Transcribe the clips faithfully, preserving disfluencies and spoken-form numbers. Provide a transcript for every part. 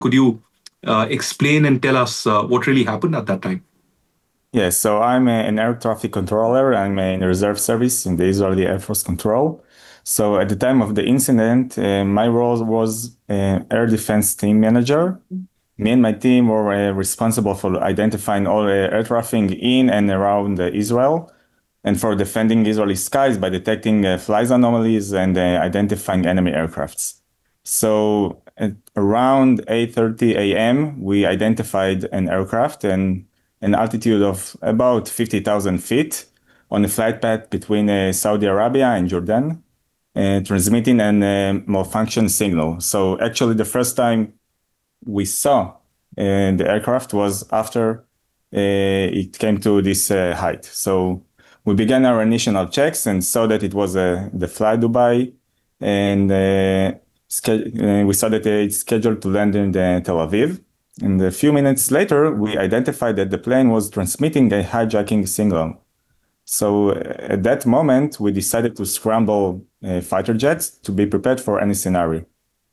Could you uh, explain and tell us uh, what really happened at that time? Yes, so I'm a, an air traffic controller. I'm in reserve service in the Israeli Air Force Control. So at the time of the incident, uh, my role was uh, air defense team manager. Me and my team were uh, responsible for identifying all uh, air traffic in and around uh, Israel, and for defending Israeli skies by detecting uh, flight anomalies and uh, identifying enemy aircrafts. So at around eight thirty a m, we identified an aircraft and an altitude of about fifty thousand feet on a flight path between uh, Saudi Arabia and Jordan, uh, transmitting a uh, malfunction signal. So actually the first time we saw uh, the aircraft was after uh, it came to this uh, height. So we began our initial checks and saw that it was uh, the Fly Dubai, and uh, uh, we saw that it's scheduled to land in the Tel Aviv. And a few minutes later, we identified that the plane was transmitting a hijacking signal. So uh, at that moment, we decided to scramble uh, fighter jets to be prepared for any scenario.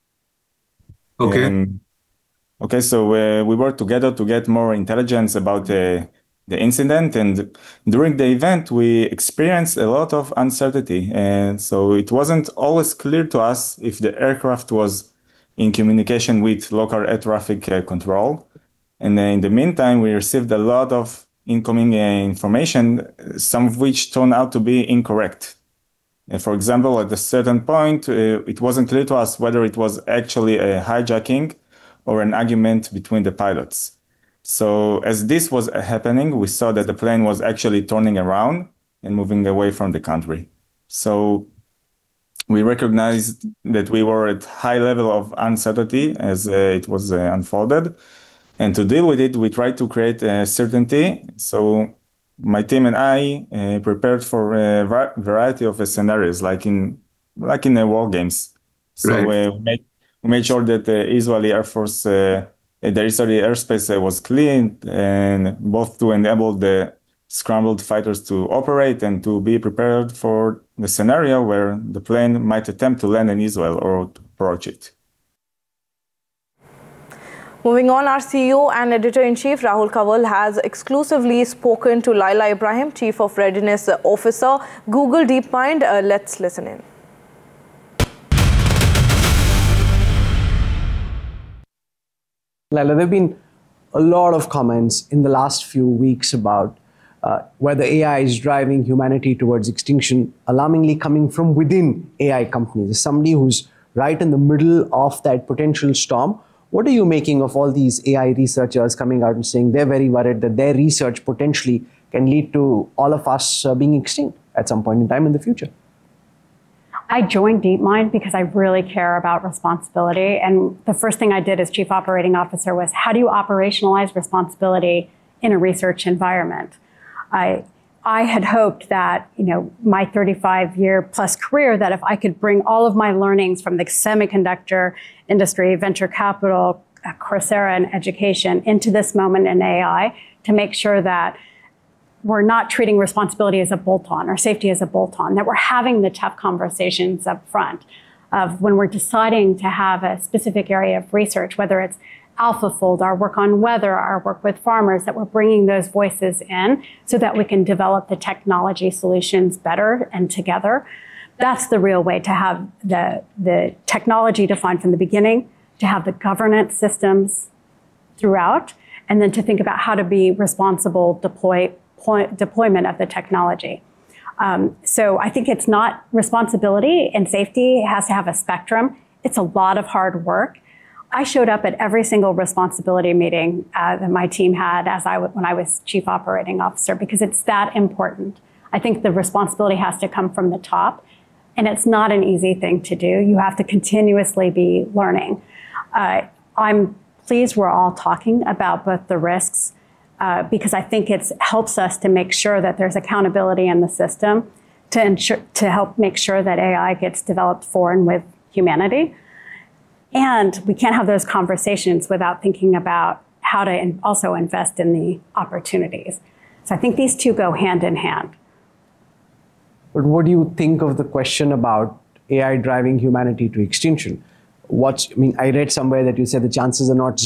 Okay. Um, okay, so uh, we worked together to get more intelligence about uh, the incident. And during the event, we experienced a lot of uncertainty. And so it wasn't always clear to us if the aircraft was in communication with local air traffic uh, control. And in the meantime, we received a lot of incoming uh, information, some of which turned out to be incorrect. Uh, for example, at a certain point, uh, it wasn't clear to us whether it was actually a hijacking or an argument between the pilots. So as this was happening, we saw that the plane was actually turning around and moving away from the country. So we recognized that we were at high level of uncertainty as uh, it was uh, unfolded. And to deal with it, we tried to create uh, certainty. So my team and I uh, prepared for a variety of scenarios, like in like in the war games. So right. uh, we, made, we made sure that the Israeli Air Force, uh, the Israeli airspace uh, was cleaned, and both to enable the scrambled fighters to operate and to be prepared for the scenario where the plane might attempt to land in Israel or to approach it. Moving on, our C E O and Editor-in-Chief Rahul Kanwal has exclusively spoken to Laila Ibrahim, Chief of Readiness Officer, Google DeepMind. Uh, let's listen in. Laila, there have been a lot of comments in the last few weeks about uh, whether A I is driving humanity towards extinction, alarmingly coming from within A I companies. As somebody who's right in the middle of that potential storm, what are you making of all these A I researchers coming out and saying they're very worried that their research potentially can lead to all of us uh, being extinct at some point in time in the future? I joined DeepMind because I really care about responsibility. And the first thing I did as Chief Operating Officer was, how do you operationalize responsibility in a research environment? I, I had hoped that, you know, my thirty-five year plus career, that if I could bring all of my learnings from the semiconductor industry, venture capital, Coursera, and education into this moment in A I to make sure that we're not treating responsibility as a bolt-on or safety as a bolt-on, that we're having the tough conversations up front of when we're deciding to have a specific area of research, whether it's AlphaFold, our work on weather, our work with farmers, that we're bringing those voices in so that we can develop the technology solutions better and together. That's the real way to have the, the technology defined from the beginning, to have the governance systems throughout, and then to think about how to be responsible deploy, deploy, deployment of the technology. Um, so I think it's not responsibility and safety. It has to have a spectrum. It's a lot of hard work. I showed up at every single responsibility meeting uh, that my team had as I w when I was Chief Operating Officer, because it's that important. I think the responsibility has to come from the top, and it's not an easy thing to do. You have to continuously be learning. Uh, I'm pleased we're all talking about both the risks, uh, because I think it helps us to make sure that there's accountability in the system to ensure, to help make sure that A I gets developed for and with humanity. And we can't have those conversations without thinking about how to in also invest in the opportunities. So I think these two go hand in hand. But what do you think of the question about A I driving humanity to extinction? what's, I mean, I read somewhere that you said the chances are not